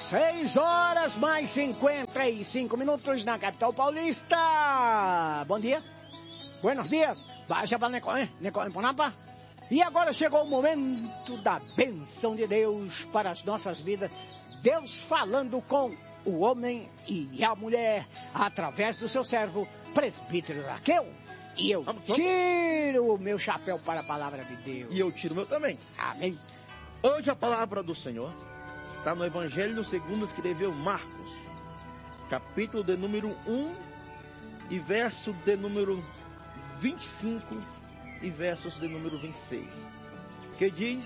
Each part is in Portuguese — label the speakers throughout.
Speaker 1: 6 horas mais 55 minutos na capital paulista. Bom dia. Buenos dias. Baixa para Necoen Ponapa. E agora chegou o momento da bênção de Deus para as nossas vidas. Deus falando com o homem e a mulher através do seu servo, presbítero Raquel. E eu tiro o meu chapéu para a palavra de Deus.
Speaker 2: E eu tiro o meu também.
Speaker 1: Amém.
Speaker 2: Hoje a palavra do Senhor está no Evangelho segundo escreveu Marcos, capítulo de número 1 e verso de número 25 e versos de número 26, que diz: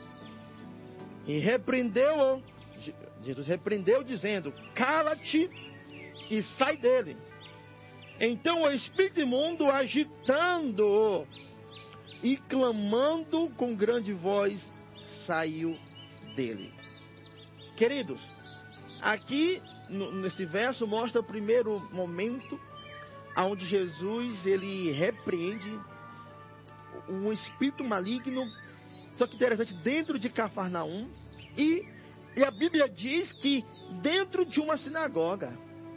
Speaker 2: e repreendeu-o, Jesus repreendeu dizendo: cala-te e sai dele. Então o espírito imundo, agitando-o e clamando com grande voz, saiu dele. Queridos, aqui nesse verso mostra o primeiro momento onde Jesus ele repreende um espírito maligno, só que interessante, dentro de Cafarnaum, e a Bíblia diz que dentro de uma sinagoga.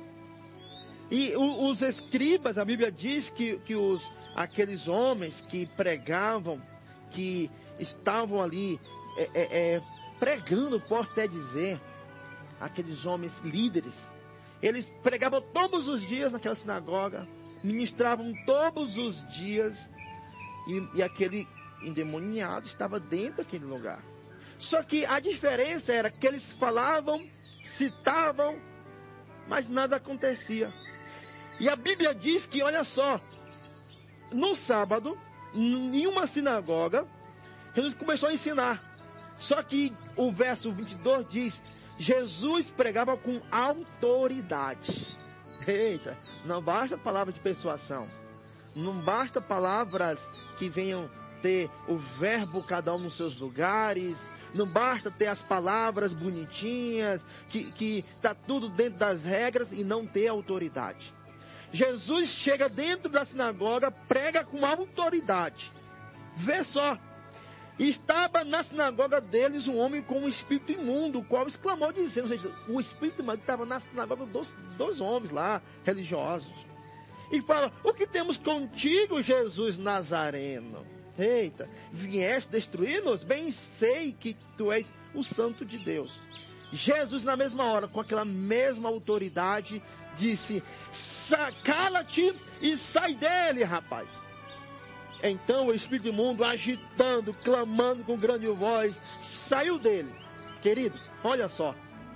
Speaker 2: E os escribas, a Bíblia diz que aqueles homens que pregavam, que estavam ali pregando, posso até dizer, aqueles homens líderes, eles pregavam todos os dias naquela sinagoga, ministravam todos os dias, e aquele endemoniado estava dentro daquele lugar. Só que a diferença era que eles falavam, citavam, mas nada acontecia. E a Bíblia diz que, olha só, no sábado, em uma sinagoga, Jesus começou a ensinar. Só que o verso 22 diz: Jesus pregava com autoridade. Eita, não basta palavras de persuasão. Não basta palavras que venham ter o verbo cada um nos seus lugares. Não basta ter as palavras bonitinhas, que está tudo dentro das regras e não ter autoridade. Jesus chega dentro da sinagoga, prega com autoridade. Vê só. Estava na sinagoga deles um homem com um espírito imundo, o qual exclamou dizendo, ou seja, o espírito imundo estava na sinagoga dos homens lá, religiosos. E fala: o que temos contigo, Jesus Nazareno? Eita, vieste destruir-nos? Bem sei que tu és o Santo de Deus. Jesus, na mesma hora, com aquela mesma autoridade, disse: cala-te e sai dele, rapaz. Então o espírito imundo, agitando, clamando com grande voz, saiu dele. Queridos, olha só.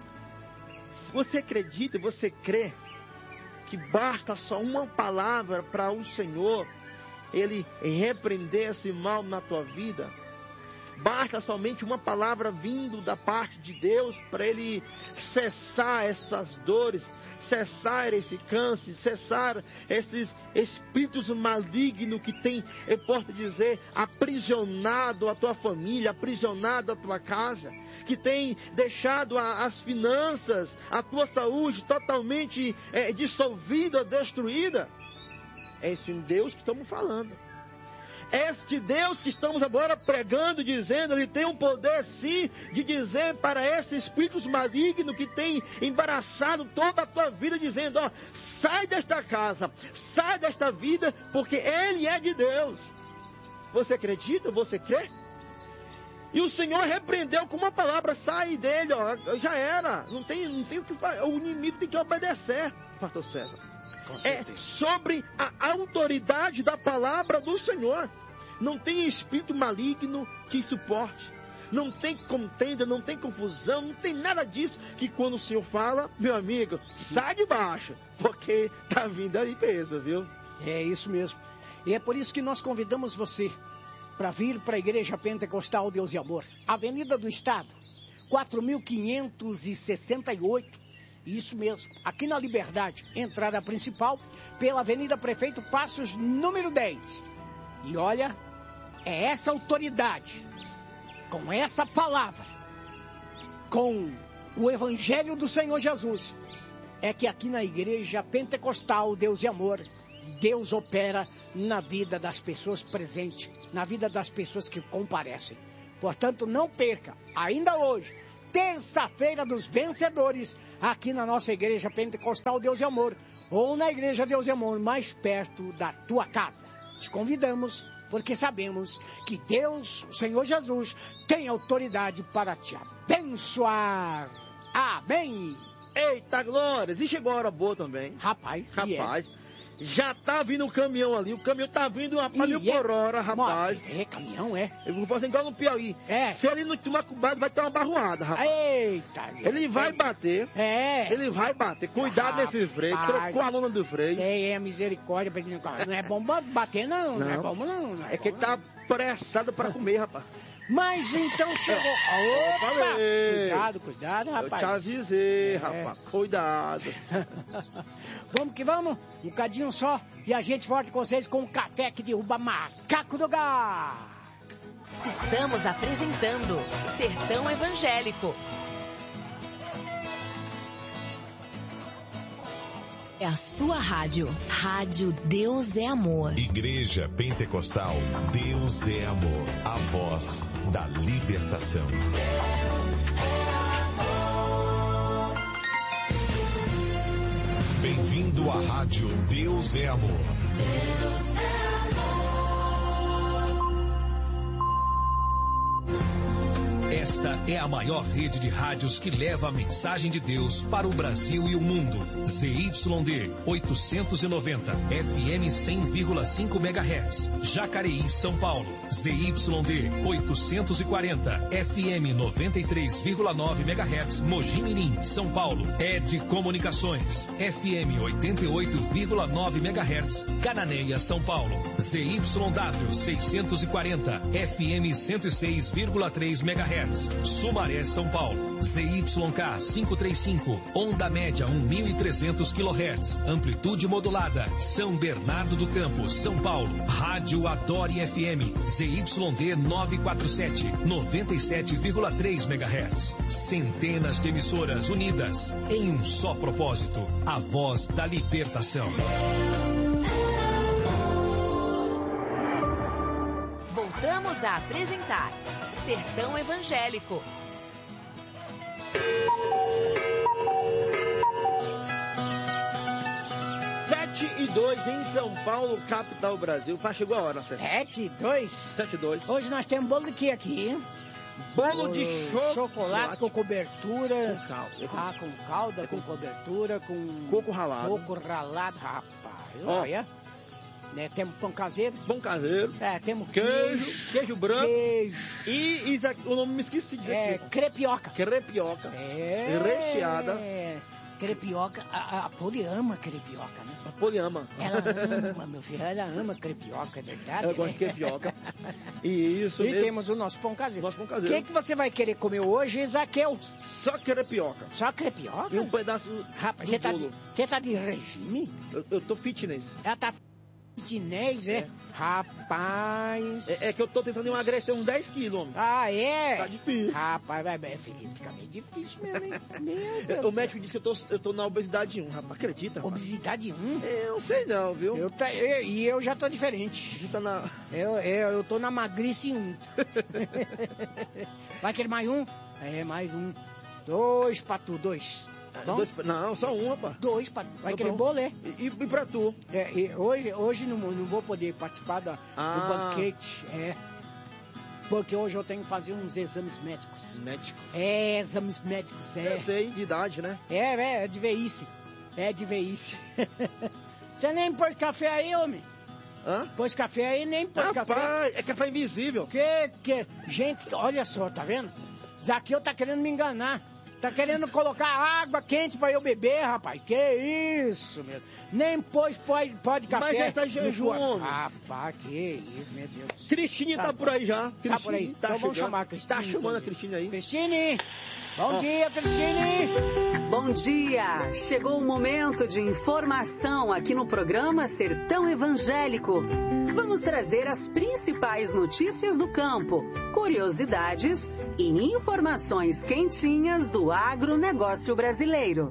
Speaker 2: Se você acredita, você crê que basta só uma palavra para o Senhor ele repreender esse mal na tua vida. Basta somente uma palavra vindo da parte de Deus para ele cessar essas dores, cessar esse câncer, cessar esses espíritos malignos que tem, eu posso dizer, aprisionado a tua família, aprisionado a tua casa, que tem deixado as finanças, a tua saúde totalmente dissolvida, destruída. É esse Deus que estamos falando. Este Deus que estamos agora pregando, dizendo, ele tem um poder sim de dizer para esses espíritos malignos que tem embaraçado toda a tua vida, dizendo: ó, sai desta casa, sai desta vida, porque ele é de Deus. Você acredita? Você crê? E o Senhor repreendeu com uma palavra: sai dele, ó, já era, não tem o que fazer, o inimigo tem que obedecer, pastor César. É sobre a autoridade da palavra do Senhor. Não tem espírito maligno que suporte. Não tem contenda, não tem confusão, não tem nada disso. Que quando o Senhor fala, meu amigo, sai de baixo, porque está vindo a limpeza, viu?
Speaker 1: É isso mesmo. E é por isso que nós convidamos você para vir para a Igreja Pentecostal Deus e Amor. Avenida do Estado, 4568. Isso mesmo, aqui na Liberdade, entrada principal pela Avenida Prefeito Passos, número 10. E olha, é essa autoridade, com essa palavra, com o Evangelho do Senhor Jesus, é que aqui na Igreja Pentecostal Deus e Amor, Deus opera na vida das pessoas presentes, na vida das pessoas que comparecem. Portanto, não perca, ainda hoje, terça-feira dos vencedores, aqui na nossa Igreja Pentecostal Deus e Amor, ou na Igreja Deus e Amor, mais perto da tua casa. Te convidamos, porque sabemos que Deus, o Senhor Jesus, tem autoridade para te abençoar. Amém!
Speaker 2: Eita, glórias! E chegou a hora boa também.
Speaker 1: Rapaz,
Speaker 2: já tá vindo um caminhão ali. O caminhão tá vindo a mil por hora, rapaz.
Speaker 1: Caminhão, é?
Speaker 2: Eu vou fazer igual no Piauí.
Speaker 1: É.
Speaker 2: Se ele não tomar cuidado, vai ter uma barroada, rapaz.
Speaker 1: Eita!
Speaker 2: Ele vai bater.
Speaker 1: É.
Speaker 2: Ele vai bater. Cuidado desse freio. Trocou a lona do freio.
Speaker 1: É misericórdia. Não é bom bater, não. Não é bom, não.
Speaker 2: É que ele tá pressado pra comer, rapaz.
Speaker 1: Mas então chegou. Opa! Cuidado, rapaz.
Speaker 2: Eu te avisei, rapaz. Cuidado.
Speaker 1: Vamos que vamos. Um bocadinho só. E a gente volta com vocês com o café que derruba macaco do gás.
Speaker 3: Estamos apresentando Sertão Evangélico. É a sua rádio. Rádio Deus é Amor.
Speaker 4: Igreja Pentecostal Deus é Amor. A voz da libertação. Bem-vindo à rádio Deus é Amor. Deus é amor.
Speaker 5: Esta é a maior rede de rádios que leva a mensagem de Deus para o Brasil e o mundo. ZYD 890, FM 100,5 MHz, Jacareí, São Paulo. ZYD 840, FM 93,9 MHz, Mogi Mirim, São Paulo. ED Comunicações, FM 88,9 MHz, Cananéia, São Paulo. ZYW 640, FM 106,3 MHz. Sumaré, São Paulo. ZYK 535, onda média 1.300 kHz, amplitude modulada. São Bernardo do Campo, São Paulo. Rádio Adore FM, ZYD 947, 97,3 MHz. Centenas de emissoras unidas em um só propósito, a voz da libertação.
Speaker 3: Voltamos a apresentar Sertão Evangélico.
Speaker 2: Sete e 2 em São Paulo, capital do Brasil. Chegou a hora,
Speaker 1: 7-2?
Speaker 2: 7-2.
Speaker 1: Hoje nós temos bolo de quê aqui, hein?
Speaker 2: Bolo de
Speaker 1: chocolate com cobertura.
Speaker 2: Com calda.
Speaker 1: Com calda, com cobertura, com
Speaker 2: coco ralado.
Speaker 1: Coco ralado, rapaz. Olha. Né, temos pão caseiro.
Speaker 2: Pão caseiro.
Speaker 1: Temos
Speaker 2: queijo branco.
Speaker 1: Queijo.
Speaker 2: E o nome me esqueci de dizer.
Speaker 1: Crepioca.
Speaker 2: Crepioca. Recheada.
Speaker 1: Crepioca, a Poli ama crepioca, né?
Speaker 2: A Poli ama.
Speaker 1: Ela ama, meu filho, ela ama crepioca, é verdade?
Speaker 2: Ela gosta de crepioca. Isso mesmo.
Speaker 1: E temos o nosso pão caseiro.
Speaker 2: Nosso pão caseiro.
Speaker 1: O que você vai querer comer hoje, Zaqueu?
Speaker 2: Só crepioca.
Speaker 1: Só crepioca?
Speaker 2: E um pedaço.
Speaker 1: Rapaz, você tá de regime?
Speaker 2: Eu tô fitness.
Speaker 1: Ela tá fitness, é? Rapaz.
Speaker 2: É que eu tô tentando emagrecer uns 10 quilos, homem.
Speaker 1: Ah, é?
Speaker 2: Tá difícil.
Speaker 1: Rapaz, fica meio difícil mesmo, hein? Meu Deus.
Speaker 2: O médico disse que eu tô na obesidade 1, rapaz. Acredita, rapaz?
Speaker 1: Obesidade 1?
Speaker 2: Eu não sei não, viu?
Speaker 1: Eu já tô diferente.
Speaker 2: Você tá na...
Speaker 1: Eu tô na magrice 1. Vai querer mais um? Mais um. 2 pra tu, 2.
Speaker 2: Não, só um, rapaz.
Speaker 1: 2 pra... Vai querer bolo, é?
Speaker 2: E pra tu?
Speaker 1: Hoje não vou poder participar do banquete, porque hoje eu tenho que fazer uns exames médicos.
Speaker 2: Médicos?
Speaker 1: Exames médicos,
Speaker 2: Eu sei, de idade, né?
Speaker 1: É de velhice. Você nem pôs café aí, homem?
Speaker 2: Hã?
Speaker 1: Pôs café aí, nem pôs café.
Speaker 2: Rapaz, é café invisível.
Speaker 1: Gente, olha só, tá vendo? Zaqueu tá querendo me enganar. Tá querendo colocar água quente pra eu beber, rapaz. Que isso, meu. Nem pôs pó de café.
Speaker 2: Mas já tá em jejum.
Speaker 1: Rapaz, que isso, meu Deus.
Speaker 2: Cristina tá por aí já.
Speaker 1: Tá por aí. Então vamos chamar a Cristina.
Speaker 2: Tá chamando a Cristina aí.
Speaker 1: Cristine! Bom dia, Cristine!
Speaker 6: Bom dia! Chegou o momento de informação aqui no programa Sertão Evangélico. Vamos trazer as principais notícias do campo, curiosidades e informações quentinhas do agronegócio brasileiro.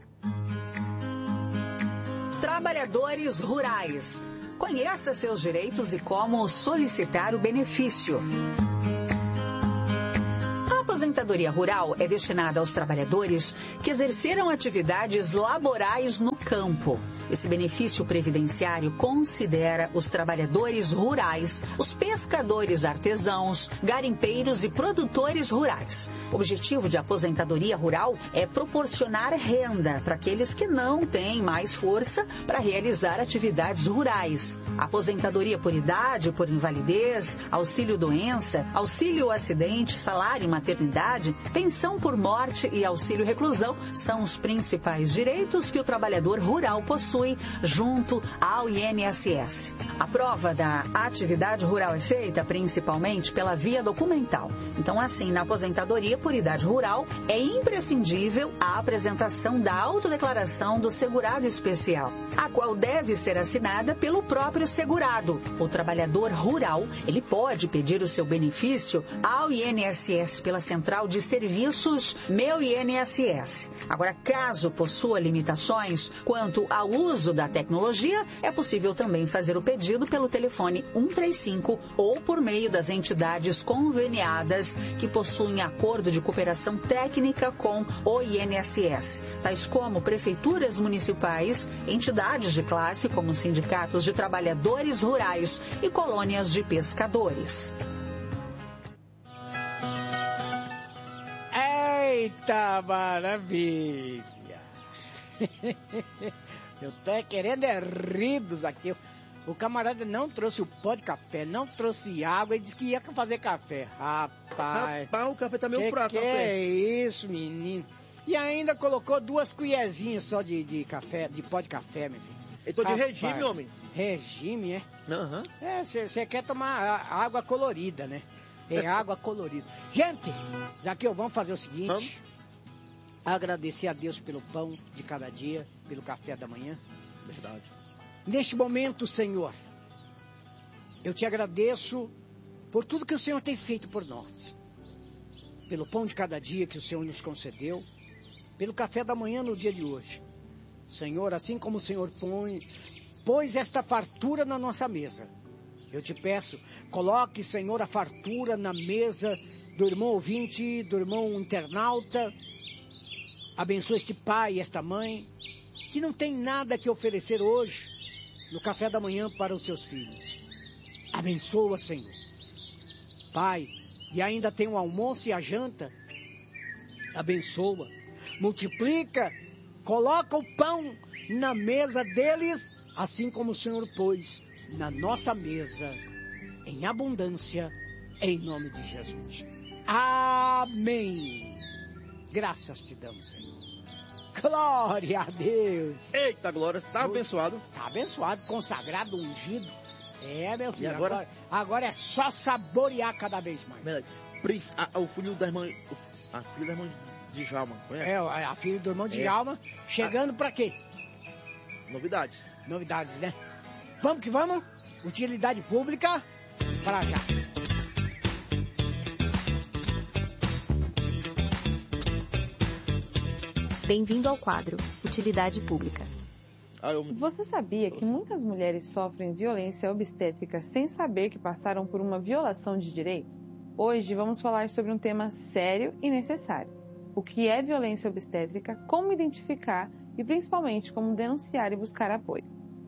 Speaker 6: Trabalhadores rurais. Conheça seus direitos e como solicitar o benefício. aposentadoria rural é destinada aos trabalhadores que exerceram atividades laborais no campo. Esse benefício previdenciário considera os trabalhadores rurais, os pescadores artesãos, garimpeiros e produtores rurais. O objetivo de aposentadoria rural é proporcionar renda para aqueles que não têm mais força para realizar atividades rurais. Aposentadoria por idade, por invalidez, auxílio-doença, auxílio-acidente, salário maternidade, pensão por morte e auxílio-reclusão são os principais direitos que o trabalhador rural possui junto ao INSS. A prova da atividade rural é feita principalmente pela via documental. Então, assim, na aposentadoria por idade rural, é imprescindível a apresentação da autodeclaração do segurado especial, a qual deve ser assinada pelo próprio segurado. O trabalhador rural, ele pode pedir o seu benefício ao INSS pela Central de Serviços Meu INSS. Agora, caso possua limitações quanto ao uso da tecnologia, é possível também fazer o pedido pelo telefone 135 ou por meio das entidades conveniadas que possuem acordo de cooperação técnica com o INSS, tais como prefeituras municipais, entidades de classe como sindicatos de trabalhadores rurais e colônias de pescadores.
Speaker 1: Eita maravilha! Eu tô querendo rir aqui. O camarada não trouxe o pó de café, não trouxe água e disse que ia fazer café. Rapaz,
Speaker 2: o café tá meio fraco.
Speaker 1: Que é isso, menino? E ainda colocou 2 colherzinhas só de café, de pó de café, meu filho.
Speaker 2: Eu tô de regime, homem.
Speaker 1: Regime, é?
Speaker 2: Aham.
Speaker 1: É, você quer tomar água colorida, né? É água colorida. Gente, já que vamos fazer o seguinte... Agradecer a Deus pelo pão de cada dia, pelo café da manhã.
Speaker 2: Verdade.
Speaker 1: Neste momento, Senhor, eu te agradeço por tudo que o Senhor tem feito por nós. Pelo pão de cada dia que o Senhor nos concedeu, pelo café da manhã no dia de hoje. Senhor, assim como o Senhor pôs esta fartura na nossa mesa, eu te peço, coloque, Senhor, a fartura na mesa do irmão ouvinte, do irmão internauta. Abençoa este pai e esta mãe, que não tem nada que oferecer hoje, no café da manhã para os seus filhos. Abençoa, Senhor. Pai, e ainda tem o almoço e a janta. Abençoa, multiplica, coloca o pão na mesa deles, assim como o Senhor pôs na nossa mesa, em abundância, em nome de Jesus. Amém. Graças te damos, Senhor. Glória a Deus.
Speaker 2: Eita, glória. Está abençoado.
Speaker 1: Está abençoado, consagrado, ungido. É, meu filho. E agora é só saborear cada vez mais.
Speaker 2: O filho da irmã... A filha da irmã de Jalma, conhece?
Speaker 1: É, a filha do irmão de Jalma. Chegando pra quê?
Speaker 2: Novidades.
Speaker 1: Novidades, né? Vamos que vamos. Utilidade pública. Para já.
Speaker 7: Bem-vindo ao quadro Utilidade Pública.
Speaker 8: Você sabia que muitas mulheres sofrem violência obstétrica sem saber que passaram por uma violação de direitos? Hoje vamos falar sobre um tema sério e necessário. O que é violência obstétrica, como identificar e principalmente como denunciar e buscar apoio.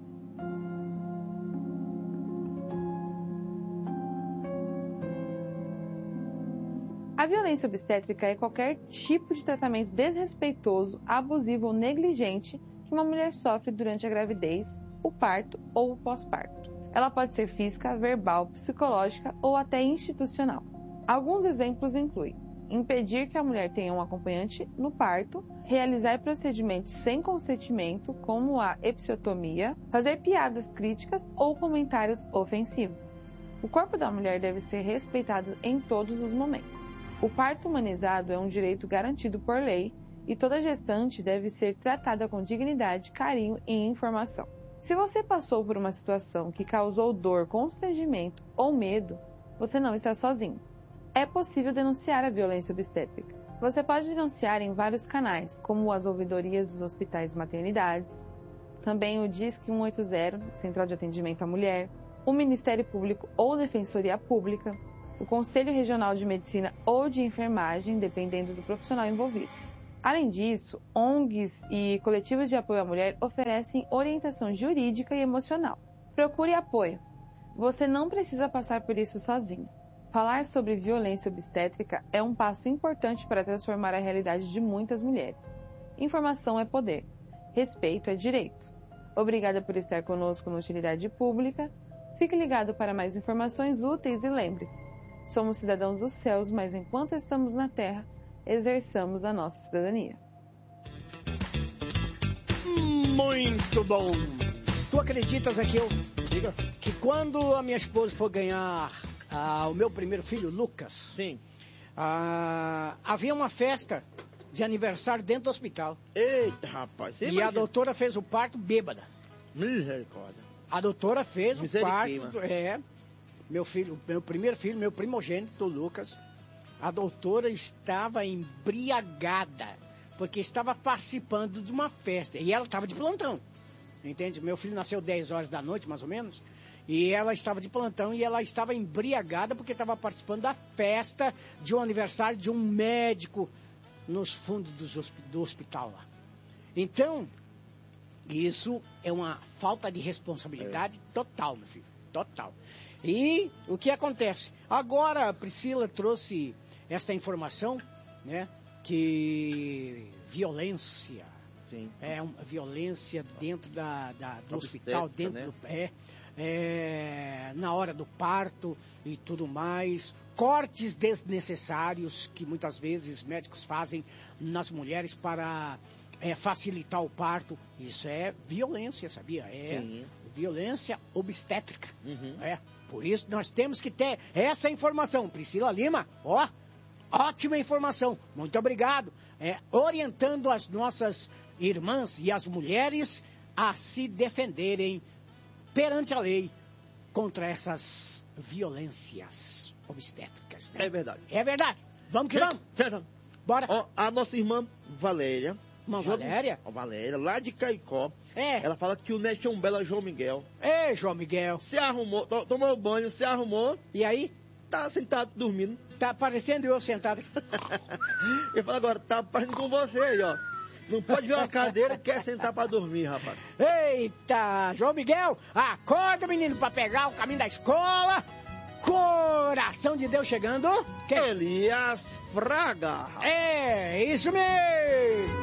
Speaker 8: A violência obstétrica é qualquer tipo de tratamento desrespeitoso, abusivo ou negligente que uma mulher sofre durante a gravidez, o parto ou o pós-parto. Ela pode ser física, verbal, psicológica ou até institucional. Alguns exemplos incluem impedir que a mulher tenha um acompanhante no parto, realizar procedimentos sem consentimento, como a episiotomia, fazer piadas críticas ou comentários ofensivos. O corpo da mulher deve ser respeitado em todos os momentos. O parto humanizado é um direito garantido por lei e toda gestante deve ser tratada com dignidade, carinho e informação. Se você passou por uma situação que causou dor, constrangimento ou medo, você não está sozinho. É possível denunciar a violência obstétrica. Você pode denunciar em vários canais, como as ouvidorias dos hospitais e maternidades, também o Disque 180, Central de Atendimento à Mulher, o Ministério Público ou Defensoria Pública, o Conselho Regional de Medicina ou de Enfermagem, dependendo do profissional envolvido. Além disso, ONGs e coletivos de apoio à mulher oferecem orientação jurídica e emocional. Procure apoio. Você não precisa passar por isso sozinho. Falar sobre violência obstétrica é um passo importante para transformar a realidade de muitas mulheres. Informação é poder. Respeito é direito. Obrigada por estar conosco no Utilidade Pública. Fique ligado para mais informações úteis e lembre-se, somos cidadãos dos céus, mas enquanto estamos na terra, exerçamos a nossa cidadania.
Speaker 1: Muito bom! Tu acreditas que quando a minha esposa for ganhar o meu primeiro filho, Lucas,
Speaker 2: Sim.
Speaker 1: Havia uma festa de aniversário dentro do hospital.
Speaker 2: Eita, rapaz.
Speaker 1: E a doutora fez o parto bêbada.
Speaker 2: Misericórdia.
Speaker 1: A doutora fez o parto.
Speaker 2: Misericórdia.
Speaker 1: Meu primeiro filho, meu primogênito, Lucas. A doutora estava embriagada, porque estava participando de uma festa. E ela estava de plantão. Entende? Meu filho nasceu 10 horas da noite, mais ou menos. E ela estava de plantão e ela estava embriagada porque estava participando da festa de um aniversário de um médico nos fundos do hospital lá. Então, isso é uma falta de responsabilidade total, meu filho. Total. E o que acontece? Agora a Priscila trouxe esta informação, né? Que violência...
Speaker 2: Sim.
Speaker 1: É uma violência dentro do hospital, dentro, né? Na hora do parto e tudo mais. Cortes desnecessários que muitas vezes médicos fazem nas mulheres para facilitar o parto. Isso é violência, sabia?
Speaker 2: Sim.
Speaker 1: Violência obstétrica.
Speaker 2: Uhum.
Speaker 1: Por isso nós temos que ter essa informação. Priscila Lima, ótima informação. Muito obrigado. Orientando as nossas irmãs e as mulheres a se defenderem perante a lei contra essas violências obstétricas. Né?
Speaker 2: É verdade.
Speaker 1: É verdade. Vamos que vamos. Bora.
Speaker 2: A nossa irmã Valéria.
Speaker 1: Valéria,
Speaker 2: lá de Caicó. Ela fala que o neto é um belo João Miguel.
Speaker 1: João Miguel.
Speaker 2: Se arrumou, tomou banho, se arrumou.
Speaker 1: E aí?
Speaker 2: Tá sentado dormindo.
Speaker 1: Tá parecendo eu sentado aqui.
Speaker 2: Eu falo agora, tá parecendo com você aí, ó. Não pode ver uma cadeira e quer sentar pra dormir, rapaz.
Speaker 1: Eita, João Miguel, acorda, menino, pra pegar o caminho da escola. Coração de Deus chegando.
Speaker 2: Elias Fraga.
Speaker 1: Isso mesmo.